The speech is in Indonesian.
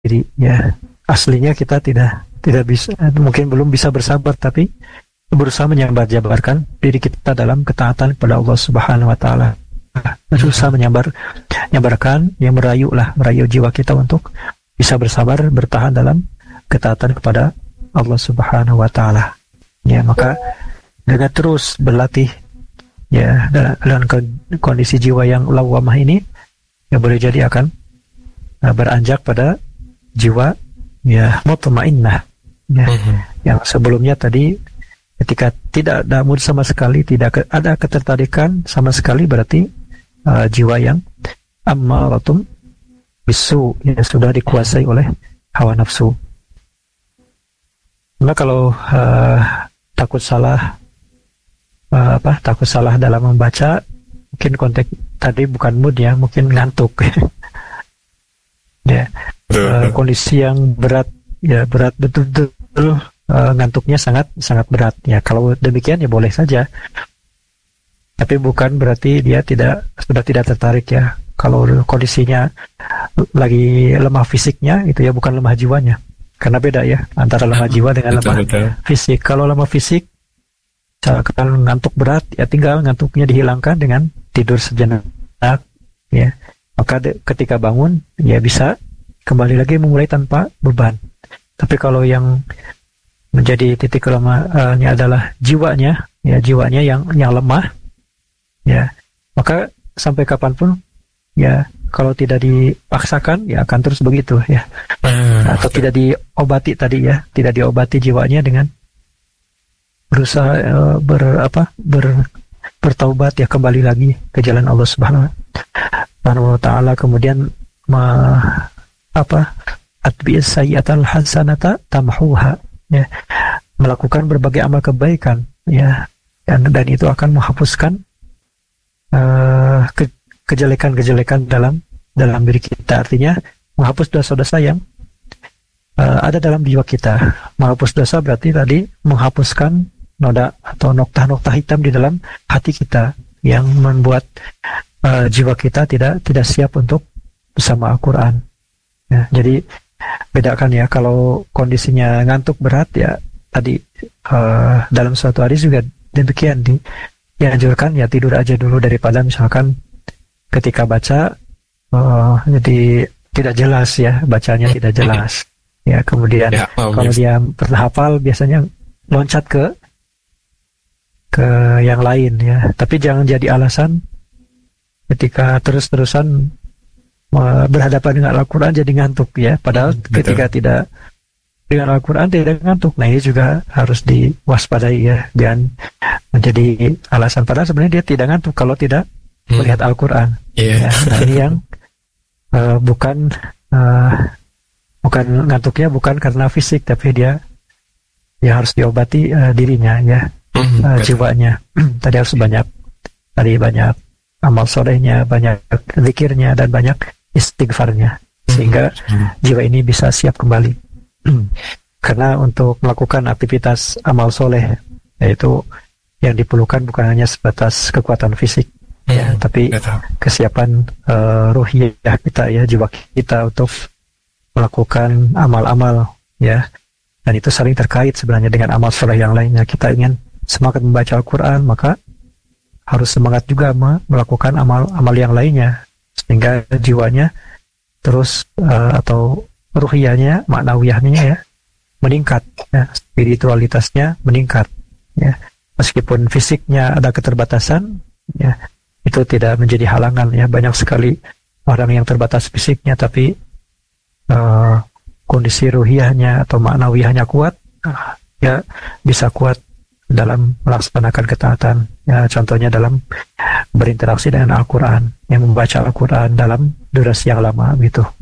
diri ya. Aslinya kita tidak bisa, mungkin belum bisa bersabar, tapi berusaha menyabarkan diri kita dalam ketaatan kepada Allah Subhanahu wa taala. Berusaha menyabarkan, yang merayu jiwa kita untuk bisa bersabar, bertahan dalam ketaatan kepada Allah Subhanahu wa taala. Ya, maka dengan terus berlatih ya dalam kondisi jiwa yang lawamah ini, ya boleh jadi akan beranjak pada jiwa ya mutmainnah ya. Yang sebelumnya tadi ketika tidak ada mood sama sekali, tidak ada ketertarikan sama sekali, berarti jiwa yang ammaratum bisu ya, sudah dikuasai oleh hawa nafsu. Nah, kalau takut salah dalam membaca, mungkin konteks tadi bukan mood ya, mungkin ngantuk. Ya, kondisi yang berat ya, berat betul-betul, ngantuknya sangat berat ya. Kalau demikian ya boleh saja, tapi bukan berarti dia sudah tidak tertarik ya. Kalau kondisinya lagi lemah fisiknya itu ya, bukan lemah jiwanya, karena beda ya antara lemah jiwa dengan lemah fisik. Kalau lemah fisik, kalau ngantuk berat ya, tinggal ngantuknya dihilangkan dengan tidur sejenak ya, maka ketika bangun ya bisa kembali lagi memulai tanpa beban. Tapi kalau yang menjadi titik lemahnya adalah jiwanya yang lemah ya, maka sampai kapanpun ya, kalau tidak dipaksakan ya akan terus begitu ya. Atau tidak diobati tadi ya, tidak diobati jiwanya dengan berusaha bertaubat ya, kembali lagi ke jalan Allah Subhanahu wa taala, kemudian atbi'is sayyi'atal hasanata tamhuha ya, melakukan berbagai amal kebaikan ya, dan itu akan menghapuskan kejelekan-kejelekan dalam diri kita. Artinya menghapus dosa-dosa yang ada dalam jiwa kita. Menghapus dosa berarti tadi menghapuskan noda atau noktah-noktah hitam di dalam hati kita yang membuat jiwa kita tidak siap untuk bersama Al-Quran ya. Jadi bedakan ya, kalau kondisinya ngantuk berat ya, tadi dalam suatu hari juga demikian, dianjurkan ya tidur aja dulu, daripada misalkan ketika baca jadi tidak jelas ya, bacanya tidak jelas ya. Kemudian kalau dia berhafal biasanya loncat ke yang lain ya. Tapi jangan jadi alasan ketika terus-terusan berhadapan dengan Al-Quran jadi ngantuk ya, padahal ketika tidak dengan Al-Quran tidak ngantuk. Nah, ini juga harus diwaspadai ya, jangan menjadi alasan, padahal sebenarnya dia tidak ngantuk kalau tidak melihat Al-Quran ya. Nah, ini yang bukan ngantuknya bukan karena fisik, tapi dia ya harus diobati dirinya ya, jiwanya. Tadi harus banyak amal solehnya, banyak zikirnya, dan banyak istighfarnya, sehingga jiwa ini bisa siap kembali. Karena untuk melakukan aktivitas amal soleh, yaitu yang diperlukan bukan hanya sebatas kekuatan fisik ya, tapi kesiapan ruhiyah kita ya, jiwa kita untuk melakukan amal-amal ya. Dan itu saling terkait sebenarnya dengan amal soleh yang lainnya. Kita ingin semangat membaca Al-Quran, maka harus semangat juga melakukan amal yang lainnya, sehingga jiwanya terus atau ruhiyahnya, maknawiyahnya ya meningkat ya, spiritualitasnya meningkat ya. Meskipun fisiknya ada keterbatasan ya, itu tidak menjadi halangan ya. Banyak sekali orang yang terbatas fisiknya, tapi kondisi ruhiyahnya atau maknawiyahnya kuat ya, bisa kuat dalam melaksanakan ketaatan ya. Contohnya dalam berinteraksi dengan Al-Quran, yang membaca Al-Quran dalam durasi yang lama gitu.